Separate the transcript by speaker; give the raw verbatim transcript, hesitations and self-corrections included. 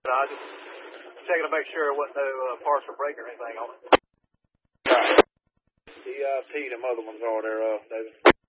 Speaker 1: I just checking to make sure there wasn't no uh, partial break or anything on it.
Speaker 2: Right. The uh, P, them other ones are there, uh, David.